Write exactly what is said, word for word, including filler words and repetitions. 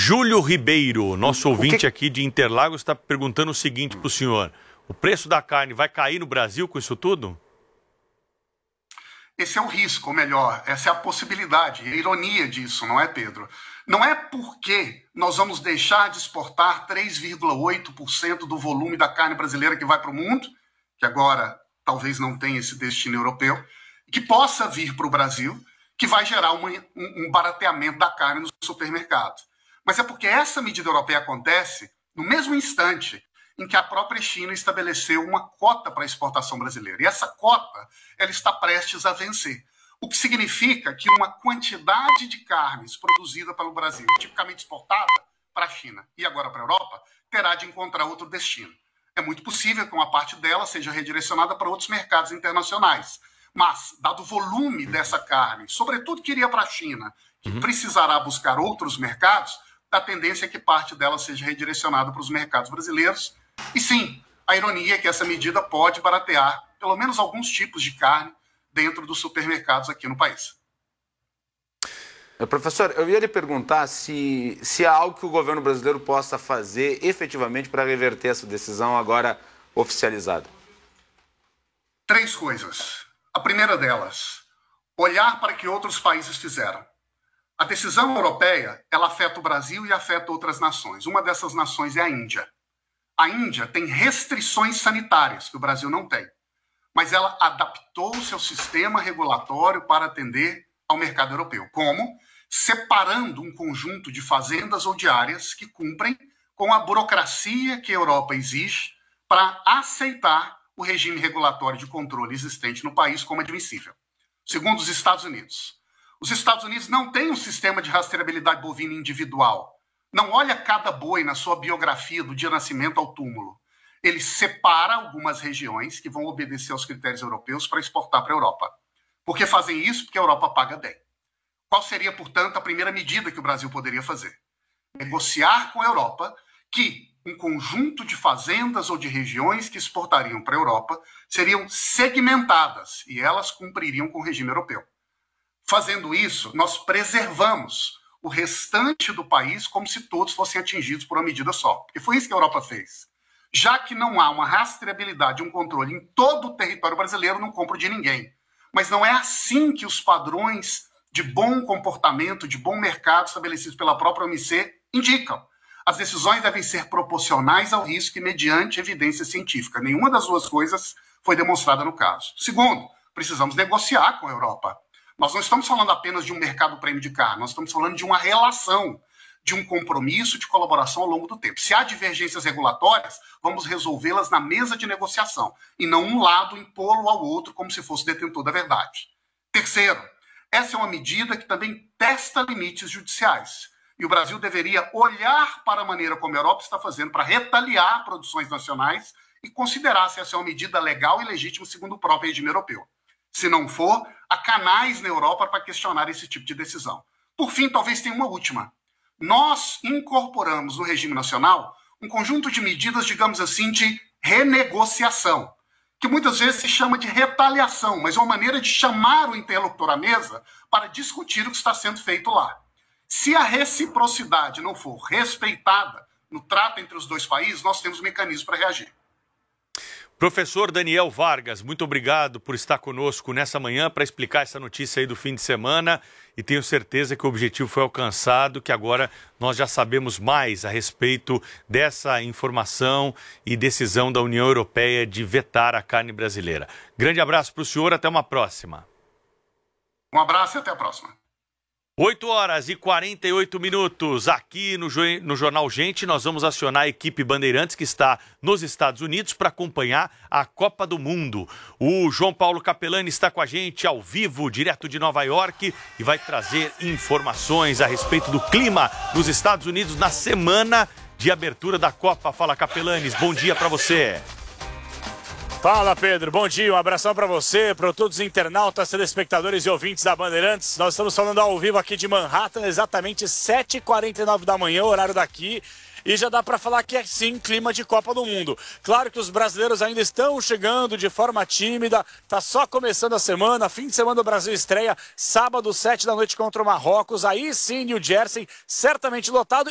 Júlio Ribeiro, nosso ouvinte que... aqui de Interlagos, está perguntando o seguinte para o senhor. O preço da carne vai cair no Brasil com isso tudo? Esse é o risco, ou melhor, essa é a possibilidade, a ironia disso, não é, Pedro? Não é porque nós vamos deixar de exportar três vírgula oito por cento do volume da carne brasileira que vai para o mundo, que agora talvez não tenha esse destino europeu, que possa vir para o Brasil, que vai gerar uma, um, um barateamento da carne no supermercado. Mas é porque essa medida europeia acontece no mesmo instante em que a própria China estabeleceu uma cota para a exportação brasileira. E essa cota ela está prestes a vencer. O que significa que uma quantidade de carnes produzida pelo Brasil, tipicamente exportada para a China e agora para a Europa, terá de encontrar outro destino. É muito possível que uma parte dela seja redirecionada para outros mercados internacionais. Mas, dado o volume dessa carne, sobretudo que iria para a China, que uhum. precisará buscar outros mercados, a tendência é que parte dela seja redirecionada para os mercados brasileiros. E sim, a ironia é que essa medida pode baratear pelo menos alguns tipos de carne dentro dos supermercados aqui no país. Professor, eu ia lhe perguntar se, se há algo que o governo brasileiro possa fazer efetivamente para reverter essa decisão agora oficializada. Três coisas. A primeira delas, olhar para o que outros países fizeram. A decisão europeia, ela afeta o Brasil e afeta outras nações. Uma dessas nações é a Índia. A Índia tem restrições sanitárias que o Brasil não tem, mas ela adaptou o seu sistema regulatório para atender ao mercado europeu. Como? Separando um conjunto de fazendas ou de áreas que cumprem com a burocracia que a Europa exige para aceitar o regime regulatório de controle existente no país como admissível. Segundo os Estados Unidos, os Estados Unidos não têm um sistema de rastreabilidade bovina individual. Não olha cada boi na sua biografia do dia de nascimento ao túmulo. Ele separa algumas regiões que vão obedecer aos critérios europeus para exportar para a Europa. Por que fazem isso? Porque a Europa paga bem. Qual seria, portanto, a primeira medida que o Brasil poderia fazer? Negociar com a Europa que um conjunto de fazendas ou de regiões que exportariam para a Europa seriam segmentadas e elas cumpririam com o regime europeu. Fazendo isso, nós preservamos o restante do país como se todos fossem atingidos por uma medida só. Porque foi isso que a Europa fez. Já que não há uma rastreabilidade, um controle em todo o território brasileiro, não compro de ninguém. Mas não é assim que os padrões de bom comportamento, de bom mercado estabelecidos pela própria O M C indicam. As decisões devem ser proporcionais ao risco e mediante evidência científica. Nenhuma das duas coisas foi demonstrada no caso. Segundo, precisamos negociar com a Europa. Nós não estamos falando apenas de um mercado prêmio de carne, nós estamos falando de uma relação, de um compromisso de colaboração ao longo do tempo. Se há divergências regulatórias, vamos resolvê-las na mesa de negociação, e não um lado impô-lo ao outro como se fosse detentor da verdade. Terceiro, essa é uma medida que também testa limites judiciais. E o Brasil deveria olhar para a maneira como a Europa está fazendo para retaliar produções nacionais e considerar se essa é uma medida legal e legítima segundo o próprio regime europeu. Se não for, há canais na Europa para questionar esse tipo de decisão. Por fim, talvez tenha uma última. Nós incorporamos no regime nacional um conjunto de medidas, digamos assim, de renegociação, que muitas vezes se chama de retaliação, mas é uma maneira de chamar o interlocutor à mesa para discutir o que está sendo feito lá. Se a reciprocidade não for respeitada no trato entre os dois países, nós temos mecanismos para reagir. Professor Daniel Vargas, muito obrigado por estar conosco nessa manhã para explicar essa notícia aí do fim de semana e tenho certeza que o objetivo foi alcançado, que agora nós já sabemos mais a respeito dessa informação e decisão da União Europeia de vetar a carne brasileira. Grande abraço para o senhor, até uma próxima. Um abraço e até a próxima. oito horas e quarenta e oito minutos. Aqui no, no Jornal Gente, nós vamos acionar a equipe Bandeirantes que está nos Estados Unidos para acompanhar a Copa do Mundo. O João Paulo Capelani está com a gente ao vivo, direto de Nova York, e vai trazer informações a respeito do clima nos Estados Unidos na semana de abertura da Copa. Fala, Capelanes, bom dia para você. Fala, Pedro. Bom dia, um abração para você, para todos os internautas, telespectadores e ouvintes da Bandeirantes. Nós estamos falando ao vivo aqui de Manhattan, exatamente sete e quarenta e nove da manhã, horário daqui. E já dá para falar que é sim clima de Copa do Mundo. Claro que os brasileiros ainda estão chegando de forma tímida, tá só começando a semana, fim de semana o Brasil estreia sábado, sete da noite contra o Marrocos, aí sim New Jersey, certamente lotado.